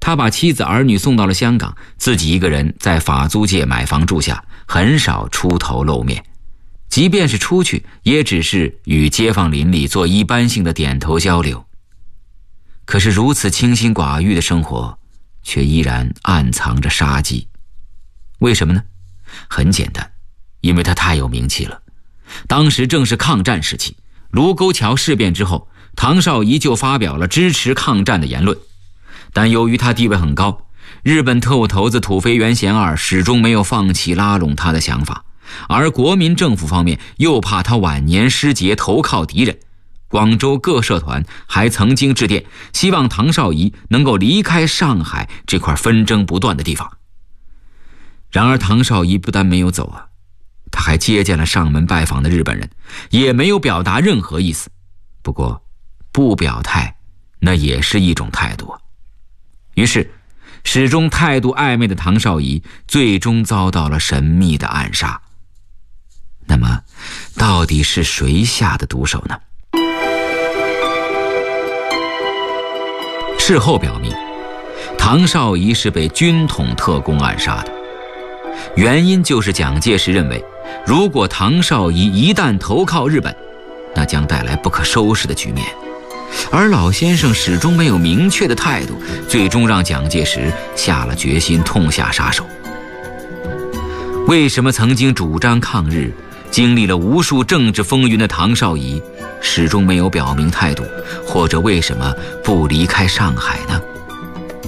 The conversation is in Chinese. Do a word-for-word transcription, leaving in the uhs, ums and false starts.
他把妻子儿女送到了香港，自己一个人在法租界买房住下，很少出头露面。即便是出去，也只是与街坊邻里做一般性的点头交流。可是如此清心寡欲的生活，却依然暗藏着杀机。为什么呢？很简单，因为他太有名气了。当时正是抗战时期，卢沟桥事变之后，唐绍仪就发表了支持抗战的言论。但由于他地位很高，日本特务头子土肥原贤二始终没有放弃拉拢他的想法，而国民政府方面又怕他晚年失节投靠敌人，广州各社团还曾经致电，希望唐绍仪能够离开上海这块纷争不断的地方。然而唐绍仪不但没有走啊，他还接见了上门拜访的日本人，也没有表达任何意思。不过不表态那也是一种态度啊。于是始终态度暧昧的唐绍仪最终遭到了神秘的暗杀。那么到底是谁下的毒手呢？事后表明，唐绍仪是被军统特工暗杀的，原因就是蒋介石认为，如果唐绍仪一旦投靠日本，那将带来不可收拾的局面。而老先生始终没有明确的态度，最终让蒋介石下了决心痛下杀手。为什么曾经主张抗日，经历了无数政治风云的唐绍仪始终没有表明态度，或者为什么不离开上海呢？